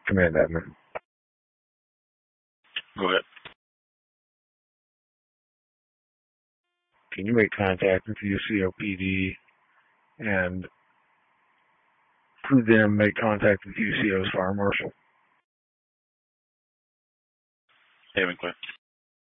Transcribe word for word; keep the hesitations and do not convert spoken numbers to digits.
Command admin. Go ahead. Can you make contact with U C O P D and through them make contact with U C O's fire marshal? Haven clear.